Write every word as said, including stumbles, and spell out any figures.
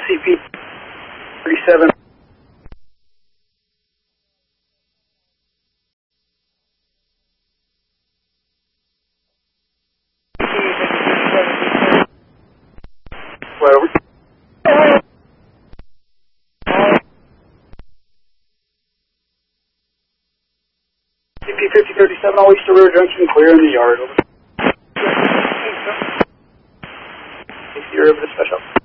C P thirty-seven. Right over. C P fifty thirty-seven, all east to rear junction, clear in the yard. Over. You're able to special.